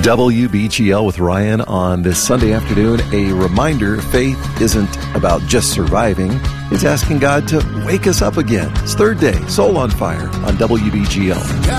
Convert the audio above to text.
WBGL with Ryan on this Sunday afternoon. A reminder, faith isn't about just surviving. It's asking God to wake us up again. It's Third Day, Soul on Fire on WBGL.